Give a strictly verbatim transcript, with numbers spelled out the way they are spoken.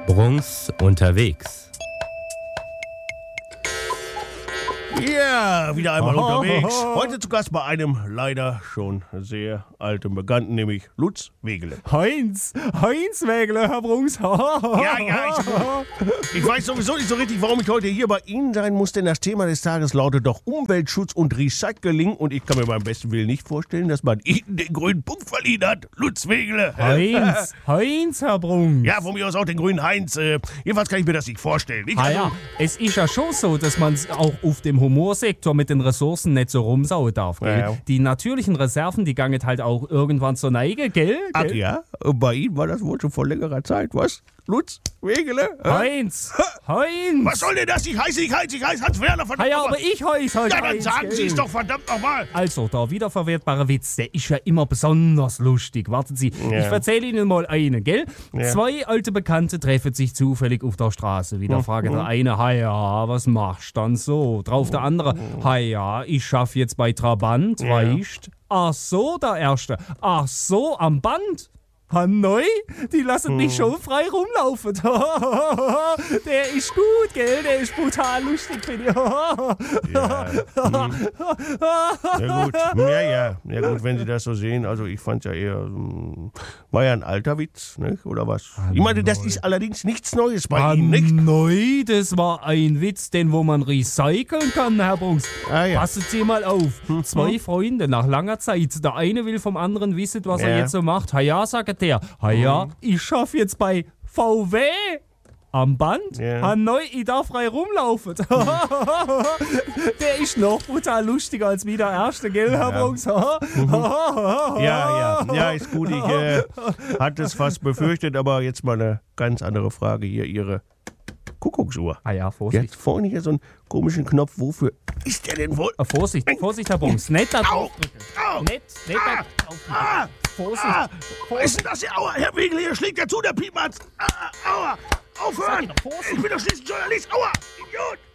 Bruns unterwegs. Ja, wieder einmal Aha, unterwegs. aha. Heute zu Gast bei einem leider schon sehr alten Bekannten, nämlich Lutz Wegele. Heinz, Heinz Wägele, Herr Bruns. Ja, ja, ich, ich weiß sowieso nicht so richtig, warum ich heute hier bei Ihnen sein muss, denn das Thema des Tages lautet doch Umweltschutz und Recycling und ich kann mir beim besten Willen nicht vorstellen, dass man Ihnen den grünen Punkt verliehen hat. Lutz Wegele. Heinz, Heinz, Herr Bruns. Ja, von mir aus auch den grünen Heinz. Äh, jedenfalls kann ich mir das nicht vorstellen. Ich, Ah ja, also, es ist ja schon so, dass man auch auf dem Humorsektor mit den Ressourcen nicht so rumsauen darf, gell? Ja, ja. Die natürlichen Reserven, die gangen halt auch irgendwann zur Neige, gell? ach gell? ja, bei Ihnen war das wohl schon vor längerer Zeit, was? Lutz Wegele? Äh? Heinz, Heinz. Was soll denn das? Ich heiße, ich heiße, ich heiße Hans Werner, Ah verdammt ja, nochmal. aber ich heiß halt Ja, dann Heinz, sagen gell? Sie es doch verdammt nochmal. Also, der wiederverwertbare Witz, der ist ja immer besonders lustig. Warten Sie, Ja. ich erzähle Ihnen mal einen, gell? Ja. Zwei alte Bekannte treffen sich zufällig auf der Straße. Wieder fragt der eine, ha ja, was machst du dann so? Drauf der andere, ha ja, ich schaff jetzt bei Trabant, Ja. weißt? Ach so, der Erste. Ach so, am Band? Hanoi? Die lassen mich schon frei rumlaufen. Der ist gut, gell? Der ist brutal lustig, finde ich. Ja, hm. ja gut, ja, ja, ja gut, wenn Sie das so sehen, also ich fand ja eher, hm, war ja ein alter Witz, nicht? Oder was? Ich meine, das ist allerdings nichts Neues bei Ihnen, nicht? Hanoi, das war ein Witz, den wo man recyceln kann, Herr Bunks. Ah, ja. Passen Sie mal auf. Zwei Freunde nach langer Zeit. Der eine will vom anderen wissen, was er Ja. jetzt so macht. Ha ja, sagt der. Ha ja, ich schaff jetzt bei V W. Am Band? Ja. Hanoi, ich darf frei rumlaufen. Der ist noch brutal lustiger als wie der erste, gell, Herr Ja. Bunks? Ja, ja, ja, ist gut, ich äh, hatte es fast befürchtet, aber jetzt mal eine ganz andere Frage hier, Ihre Kuckucksuhr. Ah ja, Die hat Vorsicht. vorne hier so einen komischen Knopf, wofür ist der denn wohl? Ah, Vorsicht, Vorsicht, Herr Bunks. Nicht da Au! draufdrücken. Au! Nicht, nicht Ah! da draufdrücken. Ah! Vorsicht. Ah! Was Vorsicht. ist denn das hier? Aua, Herr Wegele, hier schlägt ja zu, der Piepmatz. Ah, aua, Sag aufhören! ich doch, Vorsicht. Ich bin doch schließlich Journalist. Aua, Idiot!